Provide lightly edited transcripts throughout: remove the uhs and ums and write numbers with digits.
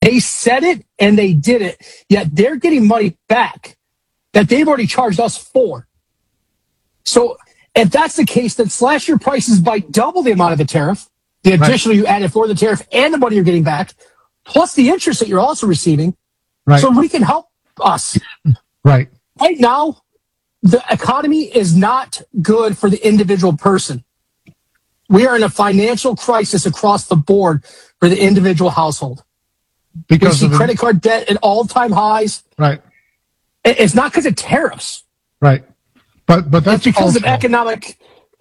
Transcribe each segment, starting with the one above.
They said it and they did it, yet they're getting money back that they've already charged us for. So if that's the case, then slash your prices by double the amount of the tariff, the additional you added for the tariff and the money you're getting back, plus the interest that you're also receiving, so we can help us. Right now, the economy is not good for the individual person. We are in a financial crisis across the board for the individual household. Because we see credit card debt at all-time highs. Right. It's not because of tariffs. Right. But that's it's because of economic.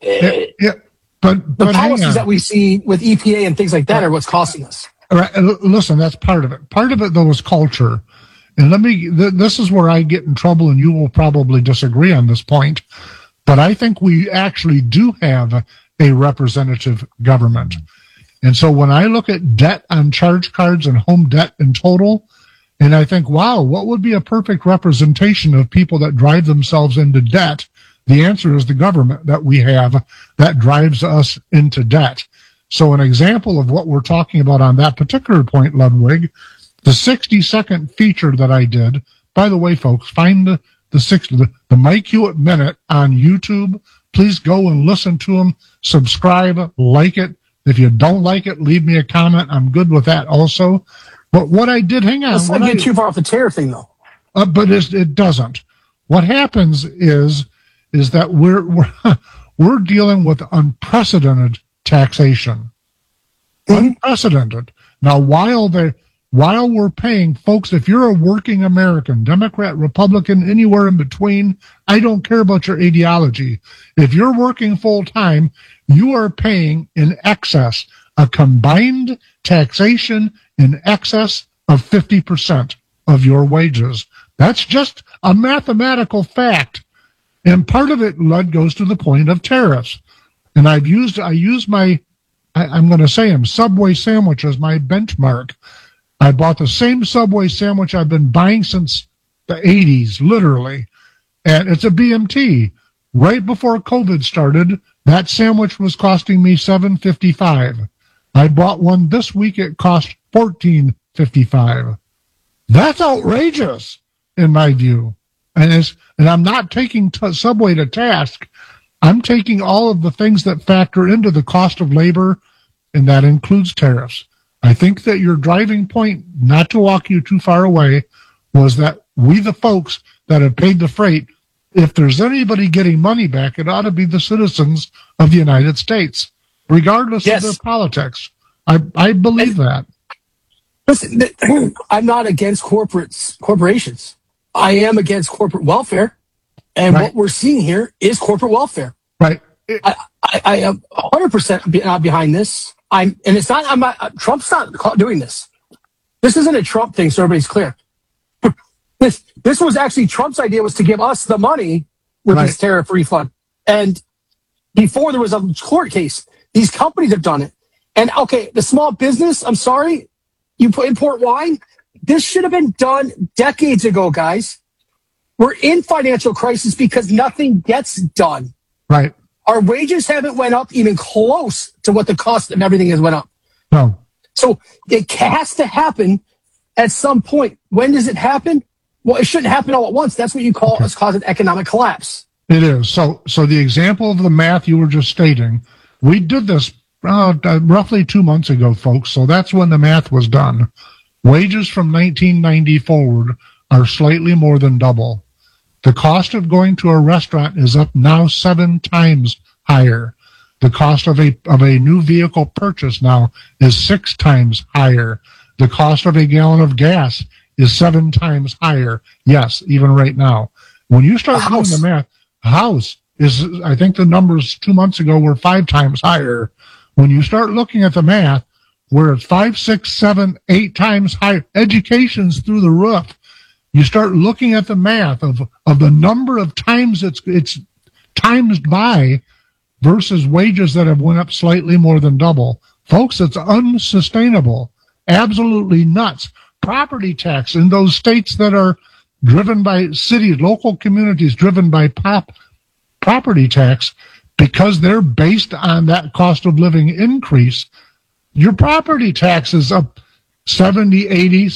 But policies that we see with EPA and things like that are what's costing us. Right. Listen, that's part of it. Part of it, though, is culture. And this is where I get in trouble, and you will probably disagree on this point. But I think we actually do have a representative government. And so when I look at debt on charge cards and home debt in total, and I think, wow, what would be a perfect representation of people that drive themselves into debt? The answer is the government that we have that drives us into debt. So an example of what we're talking about on that particular point, Ludwig, the 60-second feature that I did, by the way, folks, find the Mike Hewitt Minute on YouTube. Please go and listen to them, subscribe, like it. If you don't like it, leave me a comment. I'm good with that also. But what I did, hang on. Let's not get too far off the tariff thing, though. But it doesn't. What happens is that we're dealing with unprecedented taxation. Unprecedented. Now, while we're paying, folks, if you're a working American, Democrat, Republican, anywhere in between, I don't care about your ideology. If you're working full time, you are paying in excess, a combined taxation in excess of 50% of your wages. That's just a mathematical fact. And part of it, Lud, goes to the point of tariffs. And I use my, I'm going to say them, Subway sandwich as my benchmark. I bought the same Subway sandwich I've been buying since the 80s, literally. And it's a BMT. Right before COVID started, that sandwich was costing me $7.55. I bought one this week. It cost $14.55. That's outrageous, in my view. And I'm not taking Subway to task. I'm taking all of the things that factor into the cost of labor, and that includes tariffs. I think that your driving point, not to walk you too far away, was that we, the folks that have paid the freight, if there's anybody getting money back, it ought to be the citizens of the United States, regardless of their politics. I believe that. Listen, I'm not against corporations. I am against corporate welfare. And what we're seeing here is corporate welfare. Right. I am 100% not behind this. Trump's not doing this. This isn't a Trump thing, so everybody's clear. This was actually Trump's idea, was to give us the money with this tariff refund. And before there was a court case, these companies have done it. And okay, the small business, I'm sorry, you import wine. This should have been done decades ago, guys. We're in financial crisis because nothing gets done. Right. Our wages haven't went up even close to what the cost of everything has went up. No. So it has to happen at some point. When does it happen? Well, it shouldn't happen all at once. That's what you call an economic collapse. It is. So the example of the math you were just stating, we did this roughly 2 months ago, folks. So that's when the math was done. Wages from 1990 forward are slightly more than double. The cost of going to a restaurant is up now 7 times higher. The cost of a new vehicle purchase now is 6 times higher. The cost of a gallon of gas is 7 times higher. Yes, even right now. When you start doing the math, a house is, I think the numbers 2 months ago were 5 times higher. When you start looking at the math, where it's 5, 6, 7, 8 times higher, education's through the roof. You start looking at the math of the number of times it's times by versus wages that have went up slightly more than double. Folks, it's unsustainable. Absolutely nuts. Property tax in those states that are driven by cities, local communities driven by property tax, because they're based on that cost of living increase, your property tax is up 70, 80,